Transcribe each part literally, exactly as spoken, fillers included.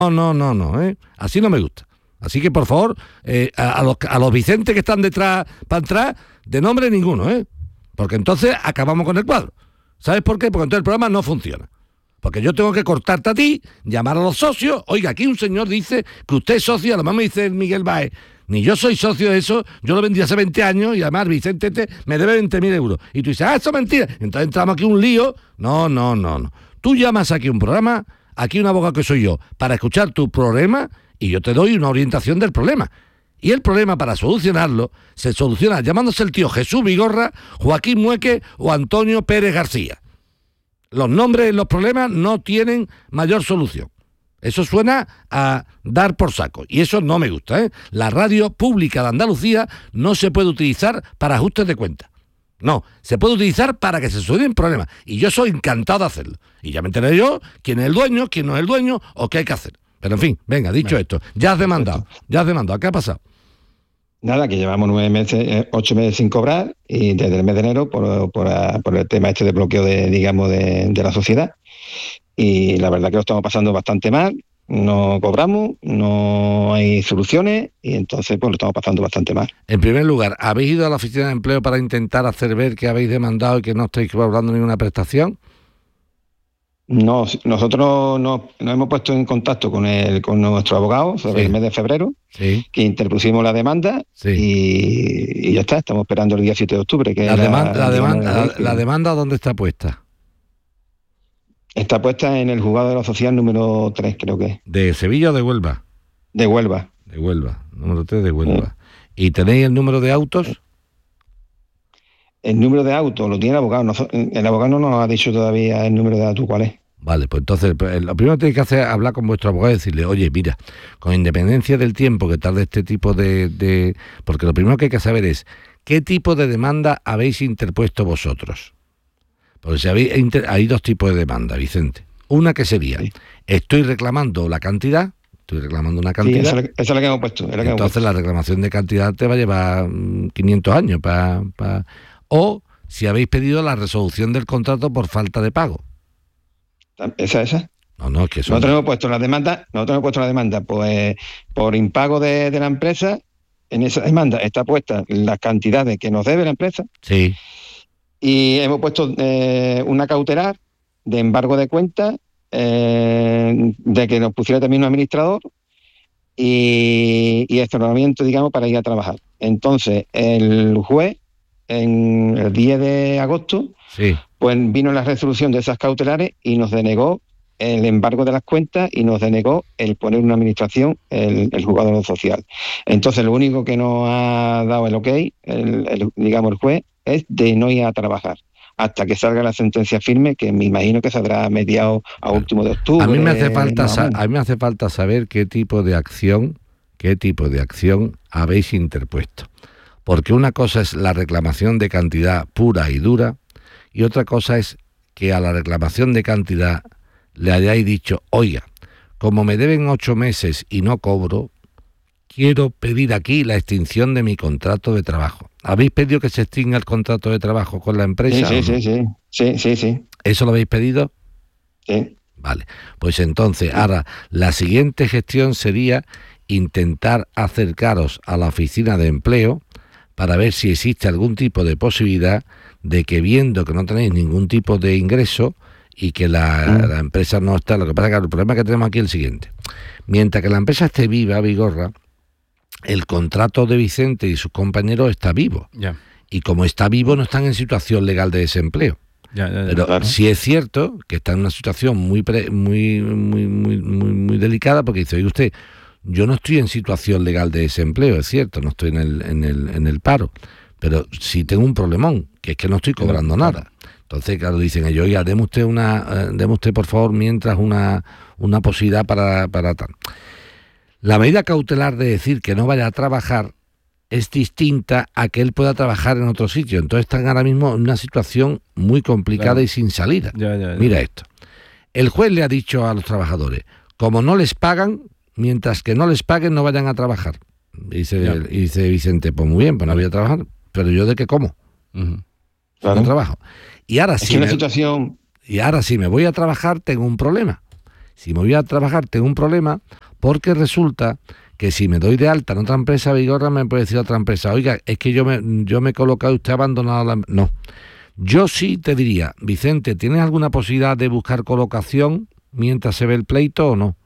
No, no, no, no, ¿eh? Así no me gusta. Así que, por favor, eh, a, a, los, a los Vicentes que están detrás, para entrar, de nombre ninguno, ¿eh? Porque entonces acabamos con el cuadro. ¿Sabes por qué? Porque entonces el programa no funciona. Porque yo tengo que cortarte a ti, llamar a los socios. Oiga, aquí un señor dice que usted es socio, además me dice Miguel Baez, ni yo soy socio de eso, yo lo vendí hace veinte años y además Vicente este me debe veinte mil euros. Y tú dices, ah, eso es mentira. Entonces entramos aquí un lío. No, no, no, no. Tú llamas aquí un programa, aquí un abogado que soy yo, para escuchar tu problema y yo te doy una orientación del problema. Y el problema, para solucionarlo, se soluciona llamándose el tío Jesús Vigorra, Joaquín Mueque o Antonio Pérez García. Los nombres en los problemas no tienen mayor solución. Eso suena a dar por saco. Y eso no me gusta, ¿eh? La radio pública de Andalucía no se puede utilizar para ajustes de cuentas. No, se puede utilizar para que se solucionen problemas. Y yo soy encantado de hacerlo. Y ya me enteré yo quién es el dueño, quién no es el dueño o qué hay que hacer. Pero en fin, venga, dicho esto, ya has demandado, ya has demandado. ¿Qué ha pasado? Nada, que llevamos nueve meses, ocho meses sin cobrar y desde el mes de enero por, por, por el tema este de bloqueo de, digamos, de, de la sociedad. Y la verdad que lo estamos pasando bastante mal, no cobramos, no hay soluciones y entonces pues lo estamos pasando bastante mal. En primer lugar, ¿habéis ido a la oficina de empleo para intentar hacer ver que habéis demandado y que no estáis cobrando ninguna prestación? No, nosotros nos, nos hemos puesto en contacto con el con nuestro abogado sobre sí. el mes de febrero, sí. que interpusimos la demanda sí. y, y ya está, estamos esperando el día siete de octubre. Que la, la, demanda, la, demanda, la, la demanda, ¿dónde está puesta? Está puesta en el juzgado de la social número tres, creo que es. ¿De Sevilla o de Huelva? De Huelva. De Huelva, número tres de Huelva. Sí. ¿Y tenéis el número de autos? El número de autos lo tiene el abogado. El abogado no nos ha dicho todavía el número de autos cuál es. Vale, pues entonces lo primero que tenéis que hacer es hablar con vuestro abogado y decirle, oye, mira, con independencia del tiempo que tarde este tipo de, de... Porque lo primero que hay que saber es qué tipo de demanda habéis interpuesto vosotros. Porque si habéis, hay dos tipos de demanda, Vicente. Una que sería, sí. estoy reclamando la cantidad, estoy reclamando una cantidad. Sí, esa, esa es la que hemos puesto. Es la que entonces hemos puesto. La reclamación de cantidad te va a llevar quinientos años. Pa, pa, o si habéis pedido la resolución del contrato por falta de pago. ¿Esa, esa? No, no, es que eso... Nosotros hemos puesto la demanda, nosotros hemos puesto la demanda pues, por impago de, de la empresa. En esa demanda está puesta las cantidades que nos debe la empresa. Sí. Y hemos puesto eh, una cautelar de embargo de cuentas, eh, de que nos pusiera también un administrador y, y estornamiento, digamos, para ir a trabajar. Entonces, el juez, en el diez de agosto, sí. pues vino la resolución de esas cautelares y nos denegó el embargo de las cuentas y nos denegó el poner una administración, el, el juzgado social. Entonces, lo único que nos ha dado el ok, el, el, digamos, el juez, es de no ir a trabajar hasta que salga la sentencia firme, que me imagino que saldrá a mediados a último de octubre. A mí me hace falta, a mí me hace falta saber qué tipo de acción, qué tipo de acción habéis interpuesto. Porque una cosa es la reclamación de cantidad pura y dura y otra cosa es que a la reclamación de cantidad le hayáis dicho, oiga, como me deben ocho meses y no cobro, quiero pedir aquí la extinción de mi contrato de trabajo. ¿Habéis pedido que se extinga el contrato de trabajo con la empresa? Sí, sí, no? sí, sí, sí, sí, sí. ¿Eso lo habéis pedido? Sí. Vale, pues entonces, ahora, la siguiente gestión sería intentar acercaros a la oficina de empleo para ver si existe algún tipo de posibilidad de que, viendo que no tenéis ningún tipo de ingreso y que la, mm. la empresa no está... Lo que pasa es que el problema que tenemos aquí es el siguiente. Mientras que la empresa esté viva, Vigorra, el contrato de Vicente y sus compañeros está vivo. Yeah. Y como está vivo, no están en situación legal de desempleo. Ya, ya, ya, Pero claro. sí es cierto que está en una situación muy pre, muy, muy, muy, muy, muy delicada, porque dice, oye usted, yo no estoy en situación legal de desempleo, es cierto, no estoy en el, en el, en el paro, pero sí tengo un problemón, que es que no estoy cobrando claro. nada. Entonces, claro, dicen ellos, oiga, deme usted una, eh, deme usted por favor mientras una, una posibilidad para, para tal. La medida cautelar de decir que no vaya a trabajar es distinta a que él pueda trabajar en otro sitio. Entonces están ahora mismo en una situación muy complicada claro. y sin salida. Ya, ya, ya. Mira esto. El juez le ha dicho a los trabajadores, como no les pagan, mientras que no les paguen no vayan a trabajar. Y dice, ya. y dice Vicente, pues muy bien, pues no voy a trabajar, pero ¿yo de qué como? Uh-huh. Claro. No trabajo. Y ahora, es si que me, una situación... y ahora si me voy a trabajar tengo un problema. si me voy a trabajar tengo un problema, porque resulta que si me doy de alta en otra empresa, Vigorra me puede decir a otra empresa, oiga, es que yo me, yo me he colocado y usted ha abandonado la... No. Yo sí te diría, Vicente, ¿tienes alguna posibilidad de buscar colocación mientras se ve el pleito o no?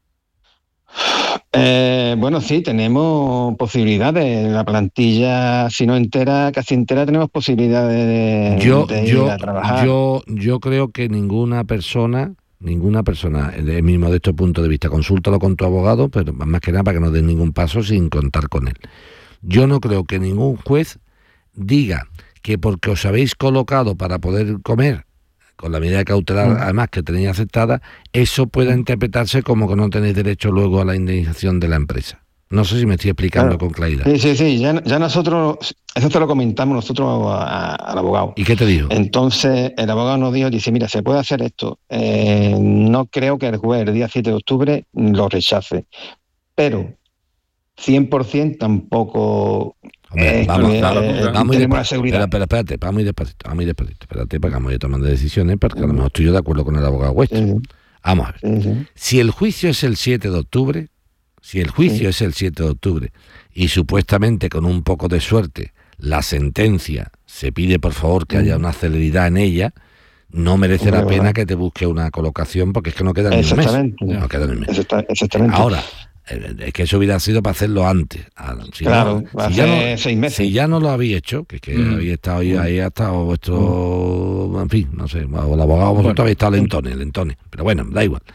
Eh, bueno, sí, tenemos posibilidades. La plantilla, si no entera, casi entera, tenemos posibilidades de, yo, de yo, ir a trabajar. Yo, yo creo que ninguna persona, ninguna persona, de mi modesto punto de vista, consúltalo con tu abogado, pero más que nada para que no des ningún paso sin contar con él. Yo no creo que ningún juez diga que porque os habéis colocado para poder comer, con la medida cautelar mm. además que tenéis aceptada, eso pueda interpretarse como que no tenéis derecho luego a la indemnización de la empresa. No sé si me estoy explicando claro. con claridad. Sí, sí, sí, ya, ya nosotros, eso te lo comentamos nosotros a, a, al abogado. ¿Y qué te dijo? Entonces, el abogado nos dijo, dice, mira, se puede hacer esto. Eh, no creo que el juez el día siete de octubre lo rechace, pero cien por ciento tampoco... Hombre, vamos, eh, vamos, eh, vamos, tenemos despa- la seguridad. Pero, pero espérate, vamos muy despacito, vamos muy despacito, espérate, porque vamos a ir tomando decisiones, porque a lo mejor estoy yo de acuerdo con el abogado vuestro. Sí. Vamos a ver, sí, sí. Si el juicio es el siete de octubre, si el juicio sí. es el siete de octubre, y supuestamente con un poco de suerte, la sentencia se pide por favor que sí. haya una celeridad en ella, no merece Hombre, la pena bueno. que te busque una colocación, porque es que no queda ni un mes. No queda ni un mes. Exactamente. Ahora, es que eso hubiera sido para hacerlo antes. Si claro, no, hace si ya no, seis meses. Si ya no lo habéis hecho, que es que mm. habéis estado ahí, ahí ha estado vuestro, mm. en fin, no sé, o el abogado, vosotros bueno. habéis estado lentones, lentones. Pero bueno, da igual.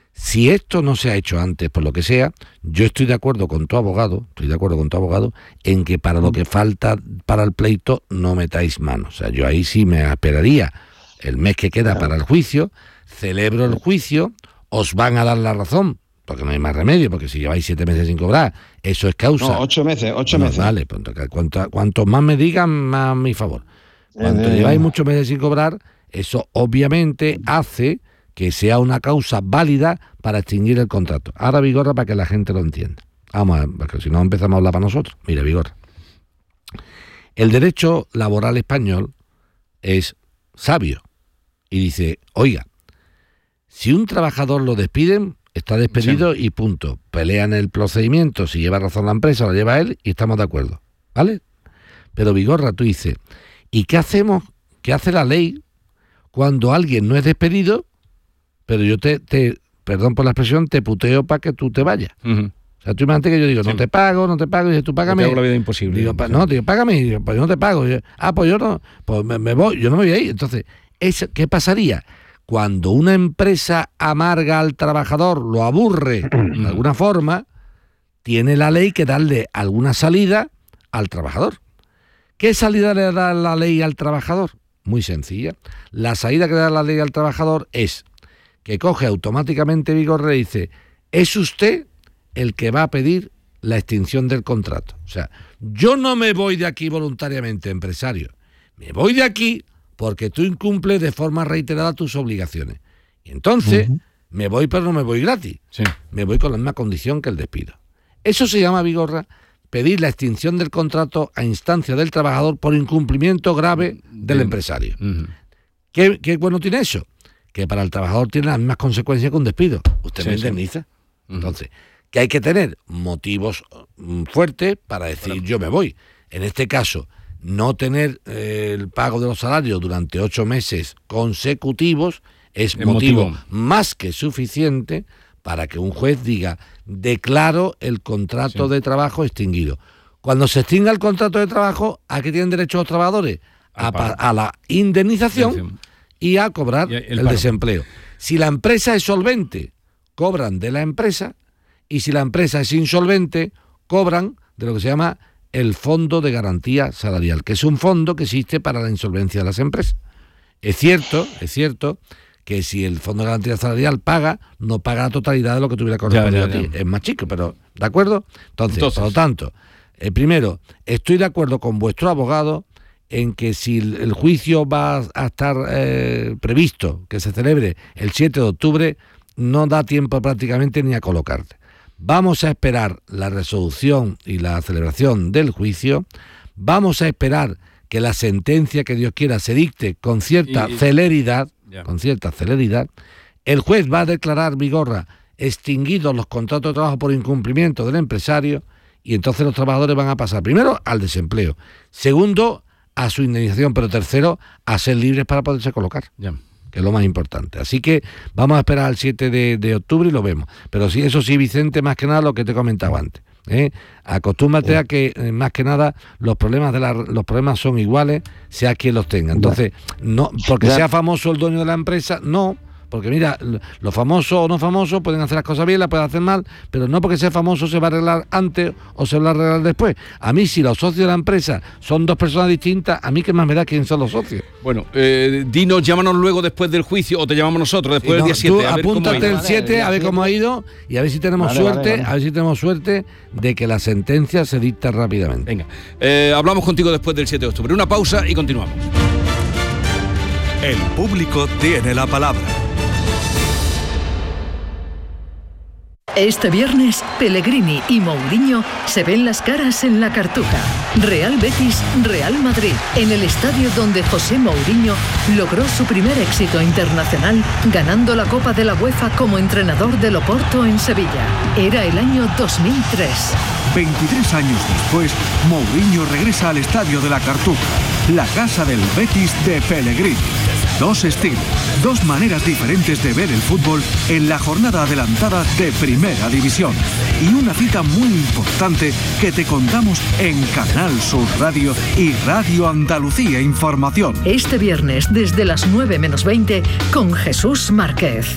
Si esto no se ha hecho antes, por lo que sea, yo estoy de acuerdo con tu abogado, estoy de acuerdo con tu abogado, en que para lo que falta para el pleito no metáis manos. O sea, yo ahí sí me esperaría el mes que queda claro. para el juicio, celebro el juicio, os van a dar la razón, porque no hay más remedio, porque si lleváis siete meses sin cobrar, eso es causa. No, ocho meses, ocho no, meses. Vale, pues, cuanto, cuanto más me digan, más a mi favor. Cuanto eh, lleváis muchos meses sin cobrar, eso obviamente hace que sea una causa válida para extinguir el contrato. Ahora, Vigorra, para que la gente lo entienda. Vamos a ver, porque si no empezamos a hablar para nosotros. Mira, Vigorra. El derecho laboral español es sabio y dice, oiga, si un trabajador lo despiden, está despedido sí. y punto. Pelean el procedimiento, si lleva razón la empresa, lo lleva él y estamos de acuerdo, ¿vale? Pero Vigorra, tú dices, ¿y qué hacemos? ¿Qué hace la ley cuando alguien no es despedido, pero yo te, te perdón por la expresión, te puteo para que tú te vayas? Uh-huh. O sea, tú imagínate que yo digo, sí. no te pago, no te pago, y dices, tú págame. Te hago la vida imposible. Digo, pa- no, digo, págame, y digo, pues yo no te pago. Y yo, ah, pues yo no, pues me, me voy, yo no me voy a ir. Entonces, ¿eso, ¿qué pasaría? Cuando una empresa amarga al trabajador, lo aburre de alguna forma, tiene la ley que darle alguna salida al trabajador. ¿Qué salida le da la ley al trabajador? Muy sencilla. La salida que da la ley al trabajador es que coge automáticamente Vigorra y dice, es usted el que va a pedir la extinción del contrato. O sea, yo no me voy de aquí voluntariamente, empresario. Me voy de aquí porque tú incumples de forma reiterada tus obligaciones. Y entonces, uh-huh. me voy pero no me voy gratis. Sí. Me voy con la misma condición que el despido. Eso se llama, Vigorra, pedir la extinción del contrato a instancia del trabajador por incumplimiento grave del empresario. Uh-huh. ¿Qué, ¿Qué bueno tiene eso? Que para el trabajador tiene las mismas consecuencias que un despido. Usted sí, me indemniza. Sí. Uh-huh. Entonces, que hay que tener motivos fuertes para decir bueno. yo me voy. En este caso, no tener eh, el pago de los salarios durante ocho meses consecutivos es motivo, motivo más que suficiente para que un juez diga, declaro el contrato sí. de trabajo extinguido. Cuando se extinga el contrato de trabajo, ¿a qué tienen derecho los trabajadores? A, a la indemnización y a cobrar y el, el desempleo. Si la empresa es solvente, cobran de la empresa, y si la empresa es insolvente, cobran de lo que se llama el Fondo de Garantía Salarial, que es un fondo que existe para la insolvencia de las empresas. Es cierto, es cierto que si el Fondo de Garantía Salarial paga, no paga la totalidad de lo que tuviera correspondido a ti. Es más chico, pero ¿de acuerdo? Entonces, Entonces. por lo tanto, eh, primero, estoy de acuerdo con vuestro abogado en que si el, el juicio va a estar eh, previsto, que se celebre el siete de octubre, no da tiempo prácticamente ni a colocarte. Vamos a esperar la resolución y la celebración del juicio, vamos a esperar que la sentencia que Dios quiera se dicte con cierta y, y, celeridad, yeah. con cierta celeridad, el juez va a declarar, Vigorra, extinguidos los contratos de trabajo por incumplimiento del empresario, y entonces los trabajadores van a pasar, primero, al desempleo, segundo, a su indemnización, pero tercero, a ser libres para poderse colocar, ya, que es lo más importante. Así que vamos a esperar al siete de, de octubre y lo vemos. Pero sí, eso sí, Vicente, más que nada lo que te comentaba antes. ¿eh? Acostúmbrate a que, eh, más que nada, los problemas de la, los problemas son iguales, sea quien los tenga. Entonces, no porque sea famoso el dueño de la empresa, no. Porque mira, los famosos o no famosos pueden hacer las cosas bien, las pueden hacer mal, pero no porque sea famoso se va a arreglar antes o se va a arreglar después. A mí, si los socios de la empresa son dos personas distintas, a mí qué más me da quién son los socios. Bueno, eh, dinos, llámanos luego después del juicio, o te llamamos nosotros después sí, no, del día siete. Tú apúntate el siete a ver cómo ha ido y a ver si tenemos vale, suerte, vale, vale. a ver si tenemos suerte de que la sentencia se dicta rápidamente. Venga, eh, hablamos contigo después del siete de octubre. Una pausa y continuamos. El público tiene la palabra. Este viernes, Pellegrini y Mourinho se ven las caras en la Cartuja. Real Betis, Real Madrid, en el estadio donde José Mourinho logró su primer éxito internacional ganando la Copa de la UEFA como entrenador del Oporto en Sevilla. Era el año dos mil tres. veintitrés años después, Mourinho regresa al estadio de la Cartuja, la casa del Betis de Pellegrini. Dos estilos, dos maneras diferentes de ver el fútbol en la jornada adelantada de Primera División. Y una cita muy importante que te contamos en Canal Sur Radio y Radio Andalucía Información. Este viernes desde las nueve menos veinte con Jesús Márquez.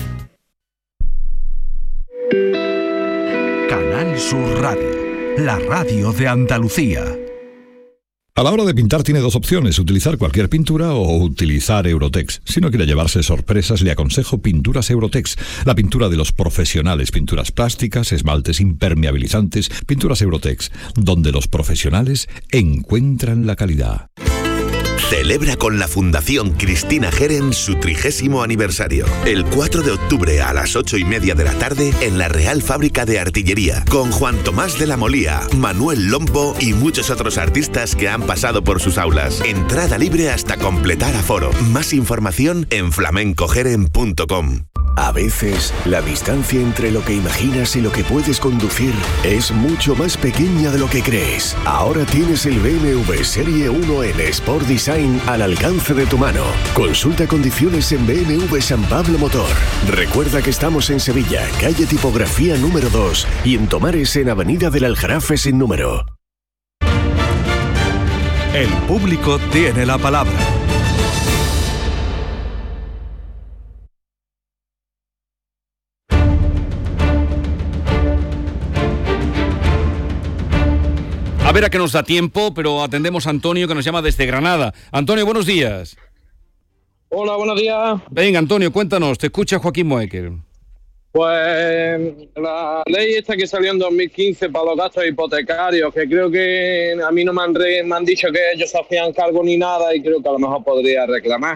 Canal Sur Radio, la radio de Andalucía. A la hora de pintar tiene dos opciones, utilizar cualquier pintura o utilizar Eurotex. Si no quiere llevarse sorpresas, le aconsejo Pinturas Eurotex, la pintura de los profesionales, pinturas plásticas, esmaltes impermeabilizantes, Pinturas Eurotex, donde los profesionales encuentran la calidad. Celebra con la Fundación Cristina Jerem su trigésimo aniversario. El cuatro de octubre a las ocho y media de la tarde en la Real Fábrica de Artillería, con Juan Tomás de la Molía, Manuel Lombo y muchos otros artistas que han pasado por sus aulas. Entrada libre hasta completar aforo. Más información en flamenco jerem punto com. A veces, la distancia entre lo que imaginas y lo que puedes conducir es mucho más pequeña de lo que crees. Ahora tienes el B M W Serie uno en Sport Design al alcance de tu mano. Consulta condiciones en B M W San Pablo Motor. Recuerda que estamos en Sevilla, calle Tipografía número dos, y en Tomares en Avenida del Aljarafe sin número. El público tiene la palabra. A ver a qué nos da tiempo, pero atendemos a Antonio, que nos llama desde Granada. Antonio, buenos días. Hola, buenos días. Venga, Antonio, cuéntanos, te escucha Joaquín Moecker. Pues la ley esta que salió en dos mil quince para los gastos hipotecarios, que creo que a mí no me han, re, me han dicho que ellos se hacían cargo ni nada, y creo que a lo mejor podría reclamar.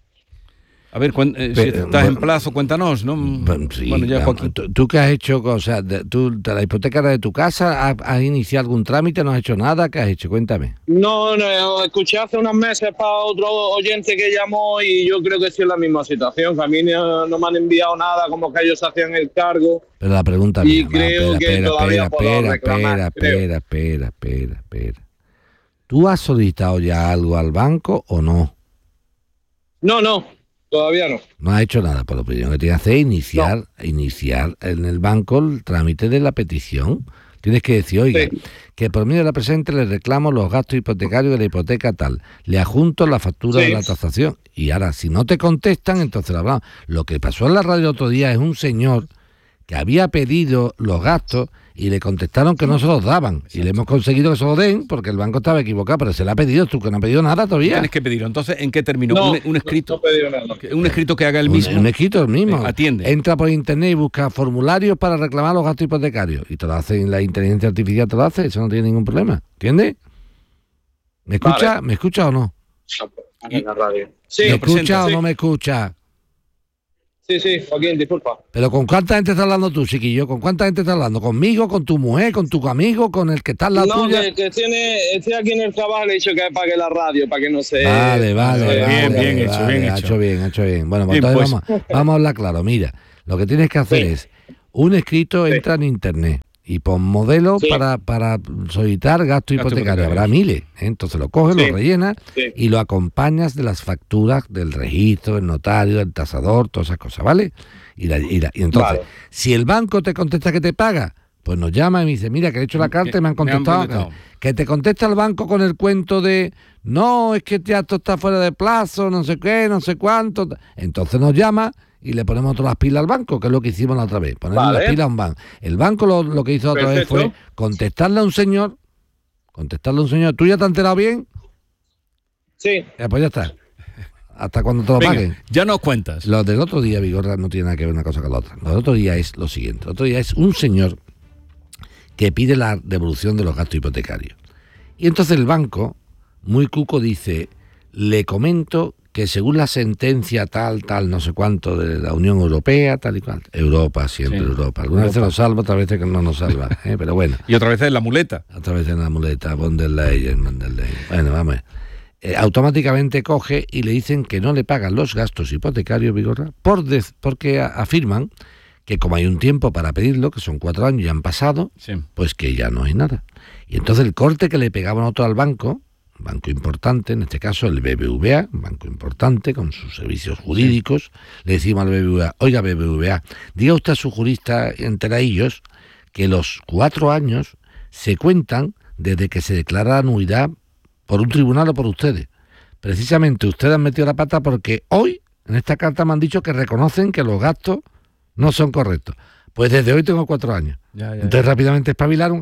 A ver, cuen, eh, Pero, si estás bueno, en plazo, cuéntanos, ¿no? Bueno, sí, bueno ya, Joaquín. ¿Tú, ¿Tú qué has hecho? O sea, ¿tú, de la hipoteca de tu casa, has, has iniciado algún trámite? ¿No has hecho nada? ¿Qué has hecho? Cuéntame. No, no, escuché hace unos meses para otro oyente que llamó y yo creo que sí es la misma situación, que a mí no, no me han enviado nada, como que ellos hacían el cargo. Pero la pregunta y mía, creo no, espera, que espera, todavía espera, puedo espera, reclamar. Espera, espera, espera, espera. ¿Tú has solicitado ya algo al banco o no? No, no. Todavía no. No ha hecho nada, por lo primero que tienes que hacer es iniciar, no. iniciar en el banco el trámite de la petición. Tienes que decir, oiga, sí. que por medio de la presente le reclamo los gastos hipotecarios de la hipoteca tal, le adjunto la factura sí. de la tasación. Y ahora, si no te contestan, entonces la hablamos. Lo que pasó en la radio el otro día es un señor que había pedido los gastos y le contestaron que no se los daban. Exacto. Y le hemos conseguido que se los den porque el banco estaba equivocado, pero se le ha pedido, tú que no ha pedido nada todavía. Tienes que pedirlo. Entonces, ¿en qué término? No, un, un escrito. No, no pedido nada. Un escrito que haga el mismo. Un, un escrito el mismo. Eh, atiende. Entra por internet y busca formularios para reclamar los gastos hipotecarios. Y te lo hace, la inteligencia artificial te lo hace, eso no tiene ningún problema. ¿Entiendes? ¿Me escucha? Vale. ¿Me escucha o no? En la radio. Sí, ¿Me escucha presenta, o sí. no me escucha? Sí, sí, Joaquín, disculpa. ¿Pero con cuánta gente estás hablando tú, chiquillo? ¿Con cuánta gente estás hablando? ¿Conmigo, con tu mujer, con tu amigo, con el que está al lado no, tuya? No, que, que tiene, estoy aquí en el trabajo, le he dicho que apague la radio para que no se... Vale, vale, eh, vale. Bien, bien vale, hecho, vale, bien ha hecho. hecho bien, ha hecho bien. Bueno, pues bien, entonces pues. Vamos, vamos a hablar claro. Mira, Lo que tienes que hacer Sí. es un escrito, Sí. entra en internet y pon modelo Sí. para, para solicitar gasto hipotecario. hipotecario. Habrá miles, ¿eh? Entonces lo coges, Sí. lo rellenas Sí. y lo acompañas de las facturas del registro, del notario, del tasador, todas esas cosas, ¿vale? Y, la- y la- y entonces, Vale. si el banco te contesta que te paga, pues nos llama y me dice, mira, que he hecho la carta y me han Me han contestado. contestado. Que te contesta el banco con el cuento de, no, es que ya esto está fuera de plazo, no sé qué, no sé cuánto. Entonces nos llama y le ponemos todas las pilas al banco, que es lo que hicimos la otra vez, ponerle Vale. las pilas a un banco. El banco lo, lo que hizo la otra Perfecto. vez fue contestarle a un señor, contestarle a un señor, ¿tú ya te has enterado bien? Sí. Eh, pues ya está. Hasta cuando te lo Venga, paguen. ya nos cuentas. Lo del otro día, Vigorra, no tiene nada que ver una cosa con la otra. Lo del otro día es lo siguiente. El otro día es un señor que pide la devolución de los gastos hipotecarios. Y entonces el banco, muy cuco, dice, le comento que según la sentencia tal, tal, no sé cuánto de la Unión Europea, tal y cual. Europa, siempre Sí. Europa. Algunas veces nos salva, otras veces que no nos salva. ¿eh? Pero bueno, Y otra vez es la muleta. a través de la muleta, von der Leyen, von der Leyen. Bueno, vamos. Eh, automáticamente coge y le dicen que no le pagan los gastos hipotecarios, Vigorra, por des- porque a- afirman que como hay un tiempo para pedirlo, que son cuatro años y han pasado, Sí. pues que ya no hay nada. Y entonces el corte que le pegaban otro al banco, un banco importante, en este caso el B B V A, un banco importante con sus servicios jurídicos, le decimos al B B V A, oiga B B V A, diga usted a su jurista entre ellos que los cuatro años se cuentan desde que se declara la nulidad por un tribunal o por ustedes. Precisamente ustedes han metido la pata porque hoy, en esta carta me han dicho que reconocen que los gastos no son correctos. Pues desde hoy tengo cuatro años. Ya, ya, Entonces rápidamente espabilaron.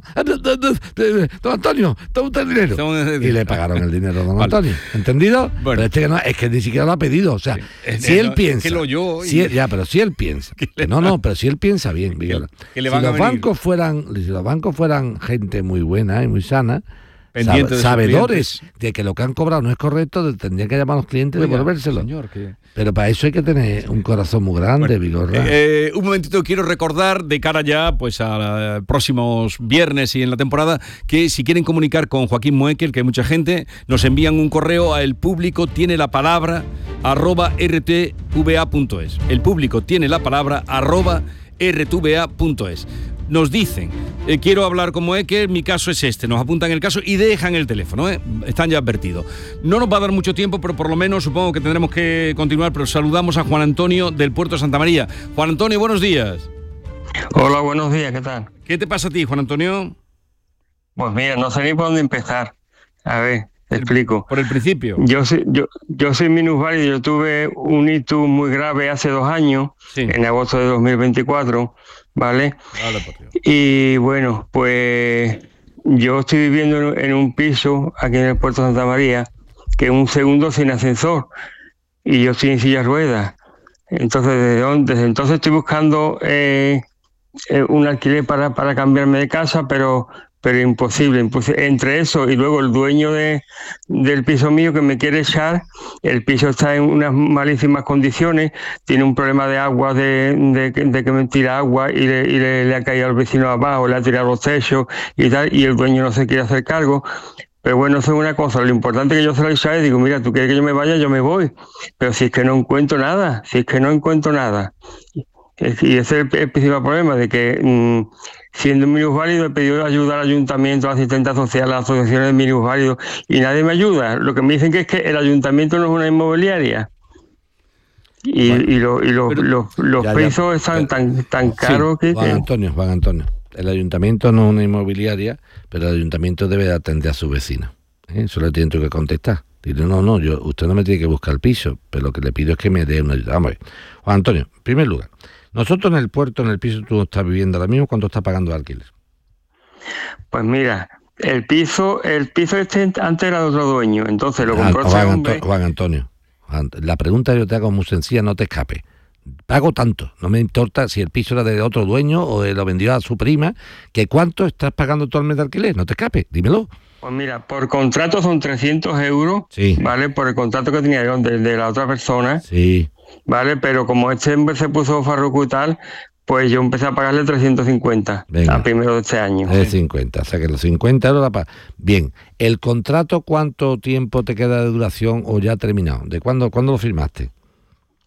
Don Antonio, toma usted el dinero. Toma el Y dinero. le pagaron el dinero a don Vale. Antonio. ¿Entendido? Bueno. Pero este que no, es que ni siquiera lo ha pedido. O sea, Es- si es- él es piensa. que lo oyó y- si él- ya, pero si él piensa. le No, no, pero si él piensa bien, Vigorra. que le Si van a los venir. bancos fueran, si los bancos fueran gente muy buena y muy sana, Pendiente de sus sabedores de que lo que han cobrado no es correcto, tendrían que llamar a los clientes y Oiga, devolvérselo. señor, que- Pero para eso hay que tener un corazón muy grande, Vigorra. Eh, un momentito, quiero recordar de cara ya pues a próximos viernes y en la temporada que si quieren comunicar con Joaquín Moekel, que hay mucha gente, nos envían un correo a el público tiene la palabra arroba rtva.es. El público tiene la palabra arroba rtva.es. Nos dicen, eh, quiero hablar con Moekel, mi caso es este, nos apuntan el caso y dejan el teléfono, ¿eh? Están ya advertidos. No nos va a dar mucho tiempo, pero por lo menos supongo que tendremos que continuar, pero saludamos a Juan Antonio del Puerto de Santa María. Juan Antonio, buenos días. Hola, buenos días, ¿qué tal? ¿Qué te pasa a ti, Juan Antonio? Pues mira, no sé ni por dónde empezar. A ver, te explico. Por el principio. Yo soy, yo, yo soy minusválido, yo tuve un ictus muy grave hace dos años, Sí. en agosto de dos mil veinticuatro, ¿vale? Vale, por Dios. Y bueno, pues yo estoy viviendo en, en un piso aquí en el Puerto de Santa María, que es un segundo sin ascensor, y yo estoy en silla de ruedas. Entonces, desde, donde- desde entonces estoy buscando eh, eh, un alquiler para, para cambiarme de casa, pero pero imposible, imposible. Entre eso y luego el dueño de, del piso mío que me quiere echar, el piso está en unas malísimas condiciones, tiene un problema de agua, de, de, de que me tira agua y, le, y le, le ha caído al vecino abajo, le ha tirado los techos y tal, y el dueño no se quiere hacer cargo. Pero bueno, eso es una cosa, lo importante es que yo se lo he dicho a él, digo, mira, tú quieres que yo me vaya, yo me voy, pero si es que no encuentro nada, si es que no encuentro nada. Y ese es el, el principal problema, de que mmm, siendo minusválido he pedido ayuda al ayuntamiento, a la asistente social, a las asociaciones de minusválidos y nadie me ayuda. Lo que me dicen que es que el ayuntamiento no es una inmobiliaria. Y, Bueno, y, lo- y lo- pero- los, los Ya, ya, pisos están tan, tan Sí, caros que... Juan que- Antonio, Juan Antonio. El ayuntamiento no es una inmobiliaria, pero el ayuntamiento debe de atender a sus vecinos. ¿eh? Eso le tienen que contestar. Dile, no, no, yo, usted no me tiene que buscar el piso, pero lo que le pido es que me dé una ayuda. Vamos a ver. Juan Antonio, en primer lugar, nosotros en el puerto, en el piso tú estás viviendo ahora mismo, ¿cuánto estás pagando de alquiler? Pues mira, el piso, el piso este antes era de otro dueño, entonces lo Ah, compró ese Juan, hombre. Anto- Juan Antonio, Juan- la pregunta que yo te hago es muy sencilla, no te escape. Pago tanto, no me importa si el piso era de otro dueño o lo vendió a su prima, que cuánto estás pagando actualmente de alquiler, no te escape, dímelo. Pues mira, por contrato son trescientos euros, Sí. ¿vale? Por el contrato que tenía yo de, de la otra persona, Sí, ¿vale? Pero como este hombre se puso farruco y tal, pues yo empecé a pagarle trescientos cincuenta Venga. a primero de este año. es cincuenta, o sea que los cincuenta euros la paga. Bien, ¿el contrato cuánto tiempo te queda de duración o ya ha terminado? ¿De cuándo, cuándo lo firmaste?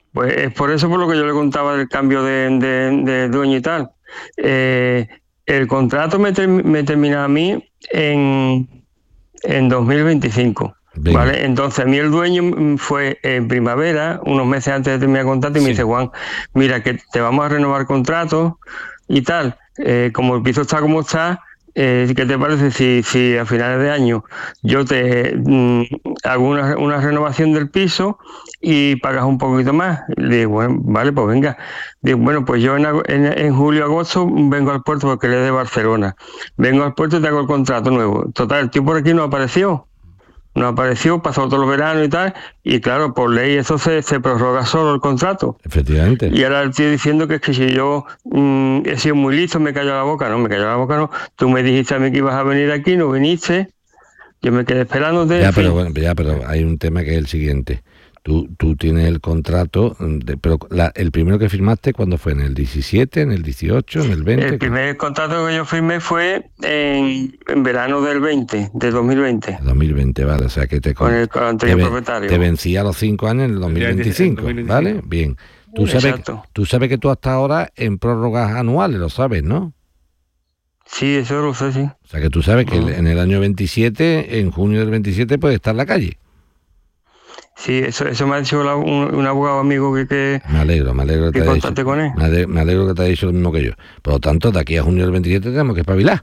Pues es por eso por lo que yo le contaba del cambio de, de, de dueño y tal. Eh, el contrato me, ter, me termina a mí en, en dos mil veinticinco. Venga. ¿Vale? Entonces a mí el dueño fue en primavera, unos meses antes de terminar el contrato, y sí. me dice: Juan, mira que te vamos a renovar el contrato y tal. Eh, como el piso está como está, eh, ¿qué te parece si, si a finales de año yo te mm, hago una, una renovación del piso y pagas un poquito más? Le digo, bueno, vale, pues venga. Digo, bueno, pues yo en, en, en julio, agosto vengo al puerto porque le de Barcelona. Vengo al puerto y te hago el contrato nuevo. Total, el tío por aquí no apareció. No apareció, pasó todo el verano y tal, y claro, por ley eso se, se prorroga solo el contrato. Efectivamente. Y ahora el tío diciendo que es que si yo mmm, he sido muy listo, me cayó la boca. No, me cayó la boca no. Tú me dijiste a mí que ibas a venir aquí, no viniste, yo me quedé esperándote. Ya, pero bueno, ya, pero hay un tema que es el siguiente. Tú, tú tienes el contrato, de, pero la, el primero que firmaste, ¿cuándo fue? ¿En el diecisiete, en el dieciocho, en el veinte? El primer contrato que yo firmé fue en, en verano del veinte, de dos mil veinte. dos mil veinte, vale, o sea que te, con el, con el anterior te, propietario. Te vencía a los cinco años en el dos mil veinticinco, dos mil veinticinco. ¿Vale? Bien. Tú sabes, tú sabes que tú hasta ahora en prórrogas anuales, lo sabes, ¿no? Sí, eso lo sé, sí. O sea que tú sabes que uh-huh. en el año veintisiete, en junio del veintisiete, puedes estar en la calle. Sí, eso, eso me ha dicho la, un, un abogado amigo que, que me alegro, me alegro que, que te haya dicho, con él. Me alegro, me alegro que te haya dicho lo mismo que yo. Por lo tanto, de aquí a junio del veintisiete tenemos que espabilar.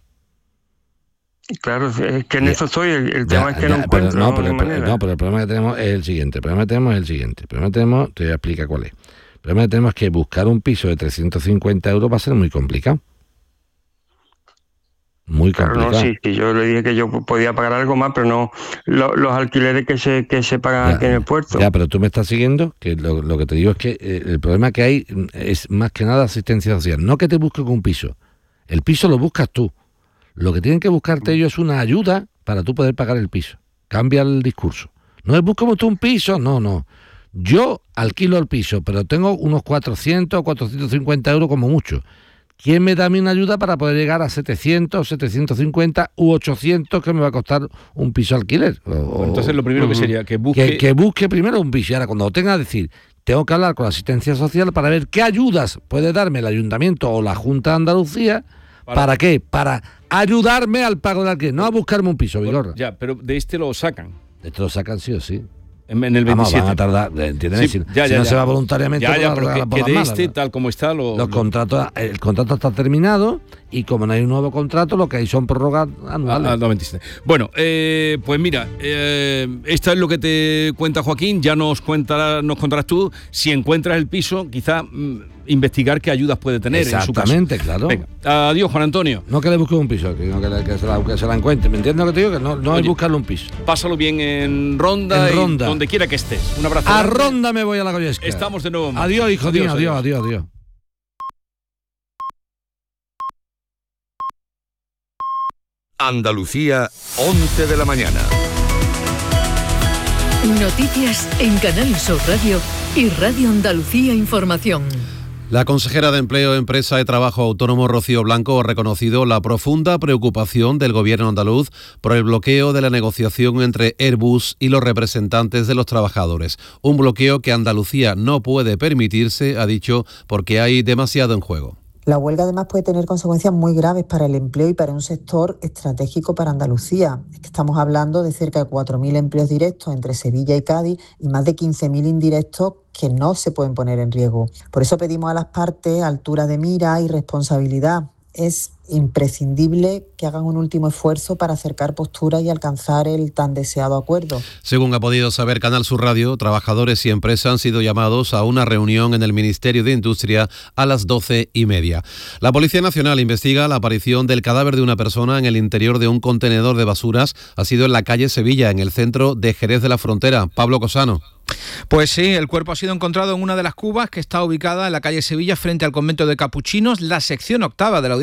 Claro, es que en ya, eso estoy, el, el tema ya, es que ya, no encuentro pero, no, pero el, manera. no, pero el problema que tenemos es el siguiente, el problema que tenemos es el siguiente, el problema que tenemos, te voy a explicar cuál es. El problema que tenemos es que buscar un piso de trescientos cincuenta euros va a ser muy complicado. Muy complicado. Claro, no, sí, sí, yo le dije que yo podía pagar algo más, pero no lo, los alquileres que se que se pagan ya, aquí en el puerto. Ya, pero tú me estás siguiendo, que lo, lo que te digo es que eh, el problema que hay es más que nada asistencia social. No que te busquen un piso, el piso lo buscas tú. Lo que tienen que buscarte ellos es una ayuda para tú poder pagar el piso. Cambia el discurso. No es buscamos tú un piso, no, no. Yo alquilo el piso, pero tengo unos cuatrocientos o cuatrocientos cincuenta euros como mucho. ¿Quién me da a mí una ayuda para poder llegar a setecientos, setecientos cincuenta u ochocientos que me va a costar un piso alquiler? O, bueno, entonces lo primero uh-huh. que sería que busque... Que, que busque primero un piso. Y ahora cuando lo tenga, decir, tengo que hablar con la asistencia social para ver qué ayudas puede darme el Ayuntamiento o la Junta de Andalucía. ¿Para, ¿Para qué? Para ayudarme al pago del alquiler, no a buscarme un piso, Vigorra. Bueno, ya, pero de este lo sacan. De este lo sacan sí o sí. En, en el veintisiete. Vamos, van a tardar, ¿entiendes? Sí, si, ya, si ya, no ya. se va voluntariamente, ya, ya, pero la, que, la, que de malas, este, ¿no? tal como está, lo, los lo... contratos, el contrato está terminado y como no hay un nuevo contrato, lo que hay son prórrogas anuales. Ah, no, veintisiete. Bueno, eh, pues mira, eh, esto es lo que te cuenta Joaquín. Ya nos contará, nos contarás tú si encuentras el piso, quizá mmm, investigar qué ayudas puede tener en su caso. Exactamente, claro. Venga, adiós, Juan Antonio. No que le busque un piso, que, no, que, le, que, se, la, que se la encuentre. ¿Me entiendes lo que te digo? Que no, no Oye, hay buscarle un piso. Pásalo bien en Ronda, en Ronda. Y donde quiera que estés. Un abrazo. A grande. Ronda me voy a la Goyesca. Estamos de nuevo. Adiós, hijo mío. Adiós, adiós, adiós, adiós. Andalucía, once de la mañana. Noticias en Canal Sur Radio y Radio Andalucía Información. La consejera de Empleo, Empresa y Trabajo Autónomo, Rocío Blanco, ha reconocido la profunda preocupación del gobierno andaluz por el bloqueo de la negociación entre Airbus y los representantes de los trabajadores. Un bloqueo que Andalucía no puede permitirse, ha dicho, porque hay demasiado en juego. La huelga además puede tener consecuencias muy graves para el empleo y para un sector estratégico para Andalucía. Es que estamos hablando de cerca de cuatro mil empleos directos entre Sevilla y Cádiz y más de quince mil indirectos que no se pueden poner en riesgo. Por eso pedimos a las partes altura de mira y responsabilidad. Es imprescindible que hagan un último esfuerzo para acercar posturas y alcanzar el tan deseado acuerdo. Según ha podido saber Canal Sur Radio, trabajadores y empresas han sido llamados a una reunión en el Ministerio de Industria a las doce y media. La Policía Nacional investiga la aparición del cadáver de una persona en el interior de un contenedor de basuras. Ha sido en la calle Sevilla, en el centro de Jerez de la Frontera. Pablo Cosano. Pues sí, el cuerpo ha sido encontrado en una de las cubas que está ubicada en la calle Sevilla frente al convento de Capuchinos. La sección octava de la Audiencia Provincial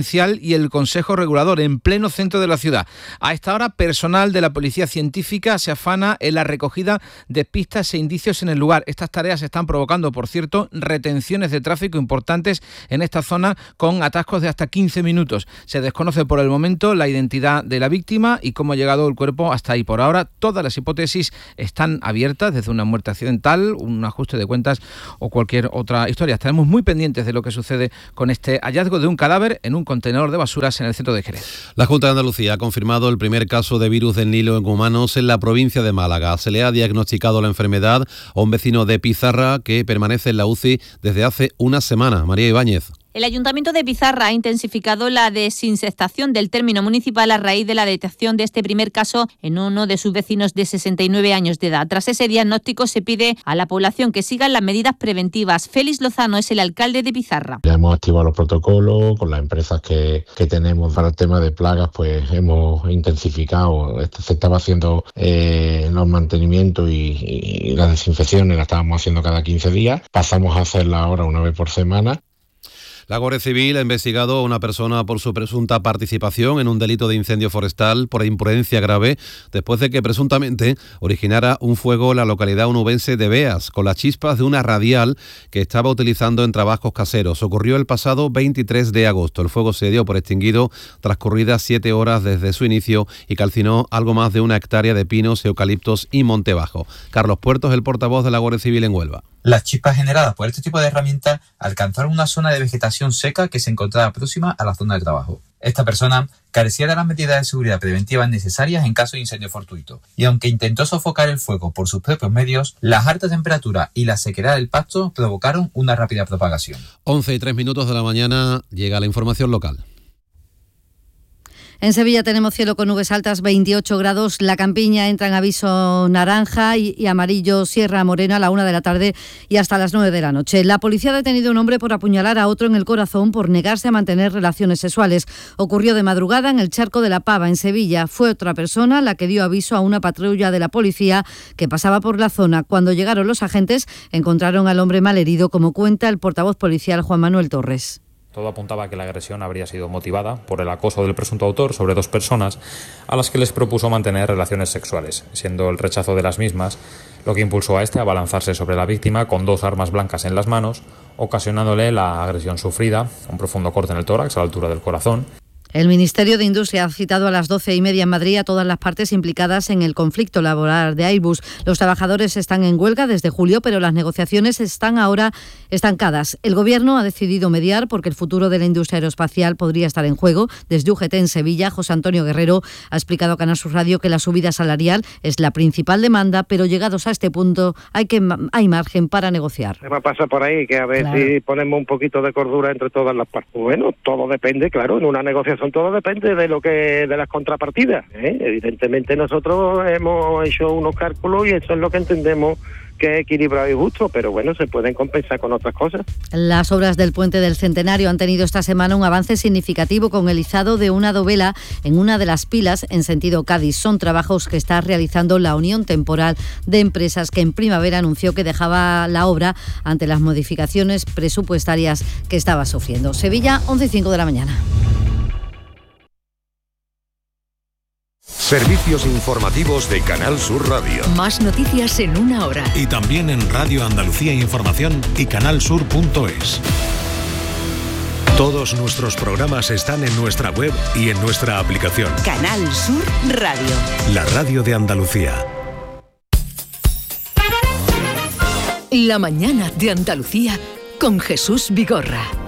Judicial y el Consejo Regulador en pleno centro de la ciudad. A esta hora, personal de la Policía Científica se afana en la recogida de pistas e indicios en el lugar. Estas tareas están provocando, por cierto, retenciones de tráfico importantes en esta zona con atascos de hasta quince minutos. Se desconoce por el momento la identidad de la víctima y cómo ha llegado el cuerpo hasta ahí. Por ahora, todas las hipótesis están abiertas, desde una muerte accidental, un ajuste de cuentas o cualquier otra historia. Estaremos muy pendientes de lo que sucede con este hallazgo de un cadáver en un contenedor de basuras en el centro de Jerez. La Junta de Andalucía ha confirmado el primer caso de virus del Nilo en humanos en la provincia de Málaga. Se le ha diagnosticado la enfermedad a un vecino de Pizarra que permanece en la U C I desde hace una semana. María Ibáñez. El Ayuntamiento de Pizarra ha intensificado la desinsectación del término municipal a raíz de la detección de este primer caso en uno de sus vecinos de sesenta y nueve años de edad. Tras ese diagnóstico se pide a la población que sigan las medidas preventivas. Félix Lozano es el alcalde de Pizarra. Ya hemos activado los protocolos con las empresas que, que tenemos para el tema de plagas, pues hemos intensificado. Se estaba haciendo eh, los mantenimientos y, y las desinfecciones, las estábamos haciendo cada quince días. Pasamos a hacerla ahora una vez por semana. La Guardia Civil ha investigado a una persona por su presunta participación en un delito de incendio forestal por imprudencia grave después de que presuntamente originara un fuego en la localidad onubense de Beas con las chispas de una radial que estaba utilizando en trabajos caseros. Ocurrió el pasado veintitrés de agosto. El fuego se dio por extinguido transcurridas siete horas desde su inicio y calcinó algo más de una hectárea de pinos, eucaliptos y monte bajo. Carlos Puertos, el portavoz de la Guardia Civil en Huelva. Las chispas generadas por este tipo de herramientas alcanzaron una zona de vegetación seca que se encontraba próxima a la zona de trabajo. Esta persona carecía de las medidas de seguridad preventivas necesarias en caso de incendio fortuito, y aunque intentó sofocar el fuego por sus propios medios, las altas temperaturas y la sequedad del pasto provocaron una rápida propagación. once y tres minutos de la mañana llega la información local. En Sevilla tenemos cielo con nubes altas, veintiocho grados. La Campiña entra en aviso naranja y, y amarillo Sierra Morena a la una de la tarde y hasta las nueve de la noche. La policía ha detenido a un hombre por apuñalar a otro en el corazón por negarse a mantener relaciones sexuales. Ocurrió de madrugada en el Charco de la Pava, en Sevilla. Fue otra persona la que dio aviso a una patrulla de la policía que pasaba por la zona. Cuando llegaron los agentes, encontraron al hombre malherido, como cuenta el portavoz policial Juan Manuel Torres. Todo apuntaba a que la agresión habría sido motivada por el acoso del presunto autor sobre dos personas a las que les propuso mantener relaciones sexuales, siendo el rechazo de las mismas lo que impulsó a este a abalanzarse sobre la víctima con dos armas blancas en las manos, ocasionándole la agresión sufrida, un profundo corte en el tórax a la altura del corazón. El Ministerio de Industria ha citado a las doce y media en Madrid a todas las partes implicadas en el conflicto laboral de Airbus. Los trabajadores están en huelga desde julio, pero las negociaciones están ahora estancadas. El Gobierno ha decidido mediar porque el futuro de la industria aeroespacial podría estar en juego. Desde U G T en Sevilla, José Antonio Guerrero ha explicado a Canal Sur Radio que la subida salarial es la principal demanda, pero llegados a este punto hay, que, hay margen para negociar. Se va a pasar por ahí, que a ver claro. si ponemos un poquito de cordura entre todas las partes. Bueno, todo depende, claro, en una negociación todo depende de lo que de las contrapartidas, ¿eh? Evidentemente nosotros hemos hecho unos cálculos y eso es lo que entendemos que es equilibrado y justo, pero bueno, se pueden compensar con otras cosas. Las obras del Puente del Centenario han tenido esta semana un avance significativo con el izado de una dovela en una de las pilas en sentido Cádiz. Son trabajos que está realizando la Unión Temporal de Empresas, que en primavera anunció que dejaba la obra ante las modificaciones presupuestarias que estaba sufriendo. Sevilla, once y cinco de la mañana. Servicios informativos de Canal Sur Radio. Más noticias en una hora. Y también en Radio Andalucía Información y canalsur punto es. Todos nuestros programas están en nuestra web y en nuestra aplicación. Canal Sur Radio. La radio de Andalucía. La mañana de Andalucía con Jesús Vigorra.